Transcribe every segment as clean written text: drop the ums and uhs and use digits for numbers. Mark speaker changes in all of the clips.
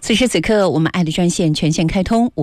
Speaker 1: 此时此刻，我们爱的专线全线开通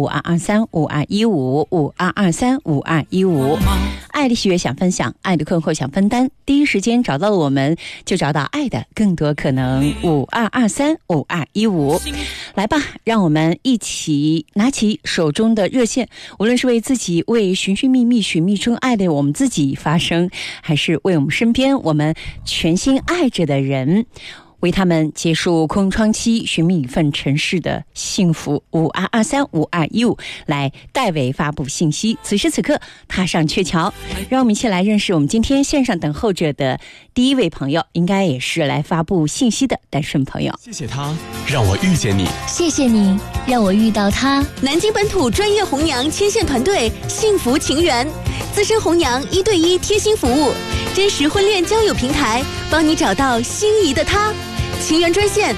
Speaker 1: 52235215，52235215。爱的喜悦想分享，爱的困惑想分担，第一时间找到了我们，就找到爱的更多可能。52235215，来吧，让我们一起拿起手中的热线，无论是为自己、为寻寻觅觅、寻觅真爱的我们自己发声，还是为我们身边我们全心爱着的人，为他们结束空窗期，寻觅一份尘世的幸福。52235215来代为发布信息。此时此刻，踏上鹊桥，让我们一起来认识我们今天线上等候着的第一位朋友，应该也是来发布信息的单身朋友。
Speaker 2: 谢谢他让我遇见你，
Speaker 3: 谢谢你让我遇到他。
Speaker 4: 南京本土专业红娘牵线团队，幸福情缘，资深红娘1对1贴心服务，真实婚恋交友平台，帮你找到心仪的他。情缘专线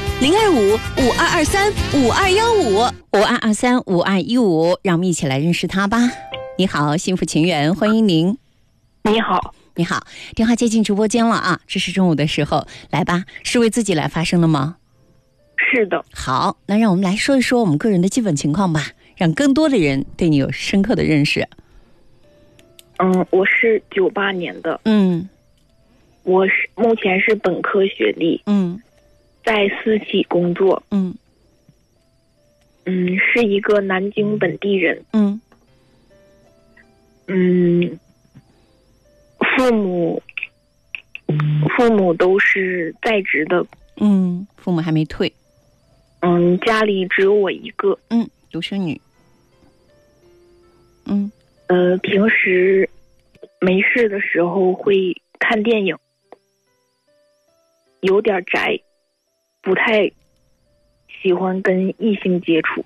Speaker 1: 025-5223-5215，5223-5215，让我们一起来认识他吧。你好，幸福情缘，欢迎您。
Speaker 5: 你好，
Speaker 1: 你好，电话接进直播间了啊！这是中午的时候，来吧，是为自己来发声的吗？
Speaker 5: 是的。
Speaker 1: 好，那让我们来说一说我们个人的基本情况吧，让更多的人对你有深刻的认识。
Speaker 5: 我是98年的。我目前是本科学历。在私企工作。是一个南京本地人。父母都是在职的。
Speaker 1: 父母还没退。
Speaker 5: 家里只有我一个。
Speaker 1: 独生女。
Speaker 5: 平时没事的时候会看电影，有点宅，不太喜欢跟异性接触。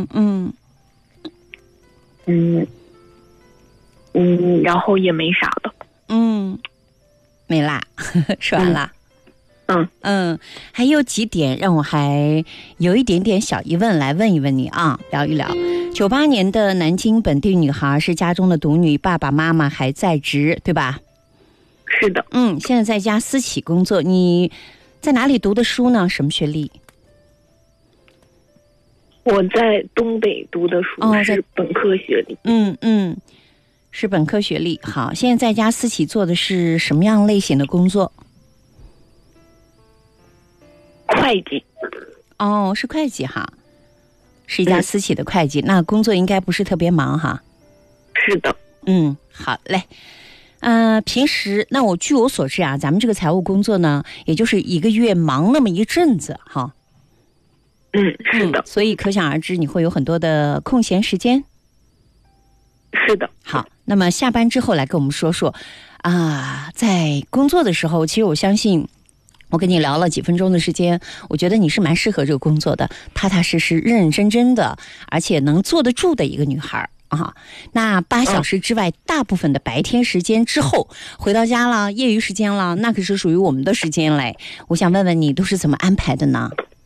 Speaker 5: 然后也没啥的。
Speaker 1: 没啦，说完啦。还有几点让我还有一点点小疑问，来问一问你啊，聊一聊。98年的南京本地女孩，是家中的独女，爸爸妈妈还在职，对吧？
Speaker 5: 是的。
Speaker 1: 现在在家私企工作，你在哪里读的书呢？什么学历？
Speaker 5: 我在东北读的书，是本科学历。
Speaker 1: 是本科学历。好，现在在家私企做的是什么样类型的工作？
Speaker 5: 会计。
Speaker 1: 是会计哈，是一家私企的会计。那工作应该不是特别忙哈？
Speaker 5: 是的。
Speaker 1: 好嘞。平时那据我所知啊，咱们这个财务工作呢，也就是1个月忙那么一阵子哈。
Speaker 5: 是的。
Speaker 1: 所以可想而知，你会有很多的空闲时间。
Speaker 5: 是的。
Speaker 1: 好，那么下班之后来跟我们说说在工作的时候，其实我相信我跟你聊了几分钟的时间，我觉得你是蛮适合这个工作的，踏踏实实、认认真真的，而且能坐得住的一个女孩啊。那8小时之外，大部分的白天时间之后回到家了，业余时间了，那可是属于我们的时间嘞。我想问问你，都是怎么安排的呢？